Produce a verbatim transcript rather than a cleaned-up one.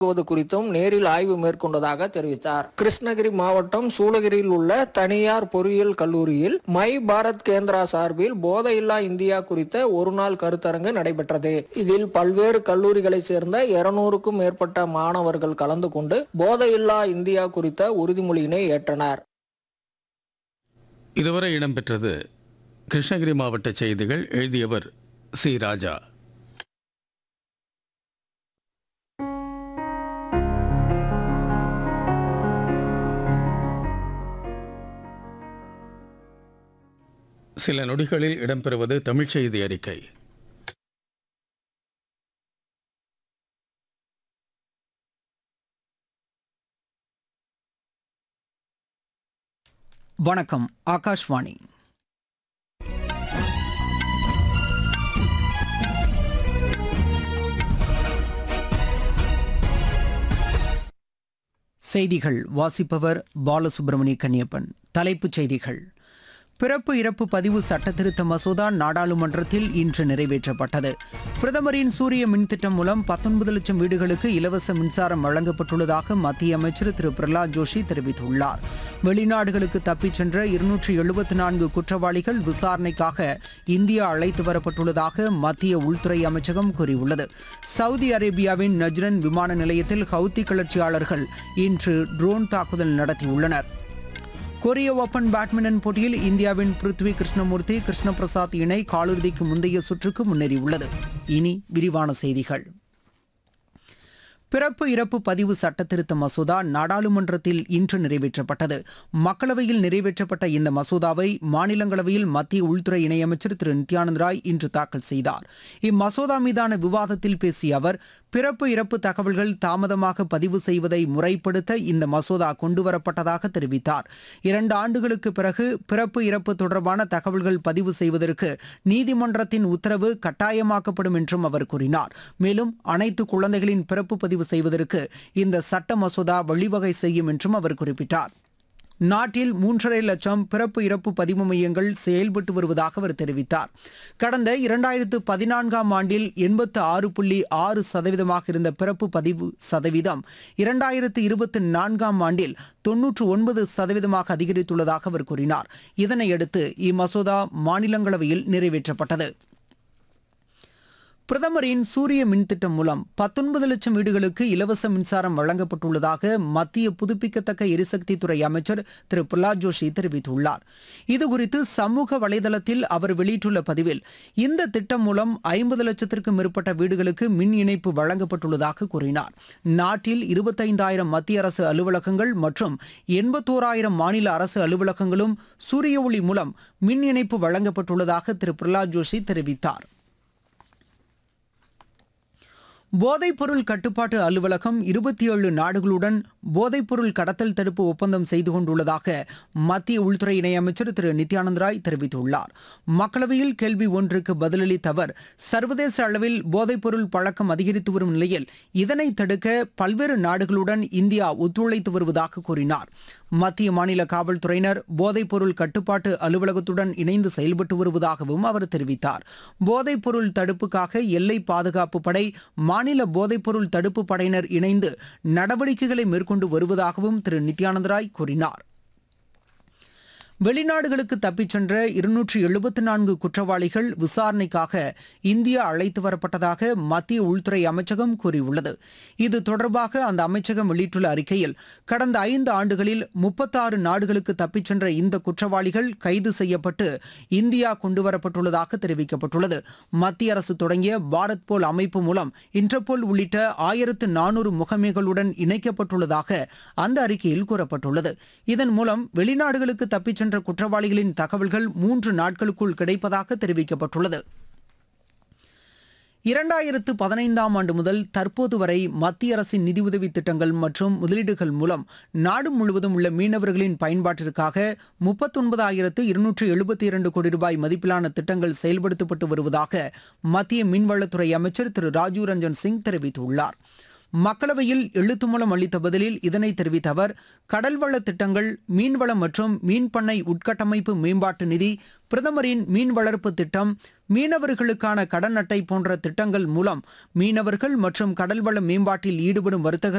குறித்தும் நேரில் ஆய்வு மேற்கொண்டதாக தெரிவித்தார். கிருஷ்ணகிரி மாவட்டம் சூளகிரியில் உள்ள தனியார் பொறியியல் கல்லூரியில் மை பாரத் கேந்திரா சார்பில் போதையில்லா இந்தியா குறித்த ஒருநாள் கருத்தரங்கு நடைபெற்றது. இதில் பல்வேறு கல்லூரிகளைச் சேர்ந்த இருநூறுக்கும் மேற்பட்ட மாணவர்கள் கலந்து கொண்டு போதையில்லா இந்தியா குறித்த உறுதிமொழியினை ஏற்றனர். இதுவரை இடம்பெற்றது கிருஷ்ணகிரி மாவட்ட செய்திகள். எழுதியவர் சி ராஜா. சில நொடிகளில் இடம்பெறுவது தமிழ்ச் செய்தி அறிக்கை. வணக்கம். ஆகாஷ்வாணி. செய்திகள் வாசிப்பவர் பாலசுப்ரமணிய கன்னியப்பன். தலைப்புச் செய்திகள். பிறப்பு இறப்பு பதிவு சட்டத்திருத்த மசோதா நாடாளுமன்றத்தில் இன்று நிறைவேற்றப்பட்டது. பிரதமரின் சூரிய மின் திட்டம் மூலம் பத்தொன்பது லட்சம் வீடுகளுக்கு இலவச மின்சாரம் வழங்கப்பட்டுள்ளதாக மத்திய அமைச்சர் திரு பிரகலாத் ஜோஷி தெரிவித்துள்ளார். வெளிநாடுகளுக்கு தப்பிச் சென்ற இருநூற்றி எழுபத்தி நான்கு குற்றவாளிகள் விசாரணைக்காக இந்தியா அழைத்து வரப்பட்டுள்ளதாக மத்திய உள்துறை அமைச்சகம் கூறியுள்ளது. சவுதி அரேபியாவின் நஜ்ரன் விமான நிலையத்தில் ஹவுத்தி கிளர்ச்சியாளர்கள் இன்று ட்ரோன் தாக்குதல் நடத்தியுள்ளனர். கொரிய ஓபன் பேட்மிண்டன் போட்டியில் இந்தியாவின் பிருத்வி கிருஷ்ணமூர்த்தி கிருஷ்ண பிரசாத் இணை காலிறுதிக்கு முந்தைய சுற்றுக்கு முன்னேறியுள்ளது. இனி விரிவான செய்திகள். பிறப்பு இறப்பு பதிவு சட்டத்திருத்த மசோதா நாடாளுமன்றத்தில் இன்று நிறைவேற்றப்பட்டது. மக்களவையில் நிறைவேற்றப்பட்ட இந்த மசோதாவை மாநிலங்களவையில் மத்திய உள்துறை இணையமைச்சர் திரு நித்யானந்த் ராய் இன்று தாக்கல் செய்தார். இம்மசோதா மீதான விவாதத்தில் பேசிய அவர், பிறப்பு இறப்பு தகவல்கள் தாமதமாக பதிவு செய்வதை முறைப்படுத்த இந்த மசோதா கொண்டுவரப்பட்டதாக தெரிவித்தார். இரண்டு ஆண்டுகளுக்கு பிறகு பிறப்பு இறப்பு தொடர்பான தகவல்கள் பதிவு செய்வதற்கு நீதிமன்றத்தின் உத்தரவு கட்டாயமாக்கப்படும் என்றும் அவர் கூறினார். மேலும் அனைத்து குழந்தைகளின் பிறப்பு பதிவு செய்வதற்கு இந்த சட்ட மசோதா வழிவகை செய்யும் என்றும் அவர் குறிப்பிட்டார். நாட்டில் மூன்றரை லட்சம் பிறப்பு இறப்பு பதிவு மையங்கள் செயல்பட்டு வருவதாக அவர் தெரிவித்தார். கடந்த இரண்டாயிரத்து பதினான்காம் ஆண்டில் எண்பத்து ஆறு புள்ளி ஆறு சதவீதமாக இருந்த பிறப்பு பதிவு சதவீதம் இரண்டாயிரத்து இருபத்தி நான்காம் ஆண்டில் தொன்னூற்று ஒன்பது சதவீதமாக அதிகரித்துள்ளதாக அவர் கூறினார். இதனையடுத்து இம்மசோதா மாநிலங்களவையில் நிறைவேற்றப்பட்டது. பிரதமரின் சூரிய மின் திட்டம் மூலம் பத்தொன்பது லட்சம் வீடுகளுக்கு இலவச மின்சாரம் வழங்கப்பட்டுள்ளதாக மத்திய புதுப்பிக்கத்தக்க எரிசக்தித்துறை அமைச்சர் திரு பிரகலாத் ஜோஷி தெரிவித்துள்ளார். இதுகுறித்து சமூக வலைதளத்தில் அவர் வெளியிட்டுள்ள பதிவில், இந்த திட்டம் மூலம் ஐம்பது லட்சத்திற்கும் மேற்பட்ட வீடுகளுக்கு மின் இணைப்பு வழங்கப்பட்டுள்ளதாக கூறினார். நாட்டில் இருபத்தைந்தாயிரம் மத்திய அரசு அலுவலகங்கள் மற்றும் எண்பத்தோராயிரம் மாநில அரசு அலுவலகங்களும் சூரிய ஒளி மூலம் மின் இணைப்பு வழங்கப்பட்டுள்ளதாக திரு பிரகலாத் ஜோஷி தெரிவித்தார். போதைப்பொருள் கட்டுப்பாட்டு அலுவலகம் இருபத்தி ஏழு நாடுகளுடன் போதைப்பொருள் கடத்தல் தடுப்பு ஒப்பந்தம் செய்து கொண்டுள்ளதாக மத்திய உள்துறை இணையமைச்சர் திரு நித்யானந்த் ராய் தெரிவித்துள்ளார். மக்களவையில் கேள்வி ஒன்றுக்கு பதிலளித்த அவர், சர்வதேச அளவில் போதைப்பொருள் பழக்கம் அதிகரித்து வரும் நிலையில் இதனை தடுக்க பல்வேறு நாடுகளுடன் இந்தியா ஒத்துழைத்து வருவதாக கூறினார். மத்திய மாநில காவல்துறையினர் போதைப்பொருள் கட்டுப்பாட்டு அலுவலகத்துடன் இணைந்து செயல்பட்டு வருவதாகவும் அவர் தெரிவித்தார். போதைப்பொருள் தடுப்புக்காக எல்லை பாதுகாப்பு படை, மாநில போதைப்பொருள் தடுப்பு படையினர் இணைந்து நடவடிக்கைகளை மேற்கொண்டு வருவதாகவும் திரு நித்யானந்த் ராய் கூறினார். வெளிநாடுகளுக்கு தப்பிச் சென்ற இருநூற்றி எழுபத்தி நான்கு குற்றவாளிகள் விசாரணைக்காக இந்தியா அழைத்து வரப்பட்டதாக மத்திய உள்துறை அமைச்சகம் கூறியுள்ளது. இது தொடர்பாக அந்த அமைச்சகம் வெளியிட்டுள்ள அறிக்கையில், கடந்த ஐந்து ஆண்டுகளில் முப்பத்தாறு நாடுகளுக்கு தப்பிச் சென்ற இந்த குற்றவாளிகள் கைது செய்யப்பட்டு இந்தியா கொண்டுவரப்பட்டுள்ளதாக தெரிவிக்கப்பட்டுள்ளது. மத்திய அரசு தொடங்கிய பாரத் போல் அமைப்பு மூலம் இன்டர்போல் உள்ளிட்ட ஆயிரத்து நானூறு முகமைகளுடன் இணைக்கப்பட்டுள்ளதாக அந்த அறிக்கையில் கூறப்பட்டுள்ளது. இதன் மூலம் வெளிநாடுகளுக்கு தப்பிச் சென்ற குற்றவாளிகளின் தகவல்கள் மூன்று நாட்களுக்குள் கிடைப்பதாக தெரிவிக்கப்பட்டுள்ளது. இரண்டாயிரத்து பதினைந்தாம் ஆண்டு முதல் தற்போது வரை மத்திய அரசின் நிதியுதவி திட்டங்கள் மற்றும் முதலீடுகள் மூலம் நாடு முழுவதும் உள்ள மீனவர்களின் பயன்பாட்டிற்காக முப்பத்தொன்பதாயிரத்து இருநூற்று எழுபத்தி இரண்டு கோடி ரூபாய் மதிப்பிலான திட்டங்கள் செயல்படுத்தப்பட்டு வருவதாக மத்திய மீன்வளத்துறை அமைச்சர் திரு ராஜீவ் ரஞ்சன் சிங் தெரிவித்துள்ளார். மக்களவையில் எழுத்து மூலம் அளித்த பதிலில் இதனை தெரிவித்த அவர் கடல்வள திட்டங்கள் மீன்வளம் மற்றும் மீன்பண்ணை உட்கட்டமைப்பு மேம்பாட்டு நிதி, பிரதமரின் மீன் வளர்ப்பு திட்டம், மீனவர்களுக்கான கடன் அட்டை போன்ற திட்டங்கள் மூலம் மீனவர்கள் மற்றும் கடல்வள மேம்பாட்டில் ஈடுபடும் வர்த்தகர்